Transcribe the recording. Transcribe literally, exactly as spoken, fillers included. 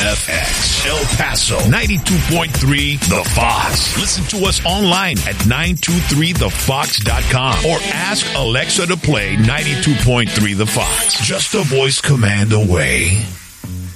F X, El Paso, ninety-two point three The Fox. Listen to us online at nine two three the fox dot com or ask Alexa to play ninety-two point three The Fox. Just a voice command away.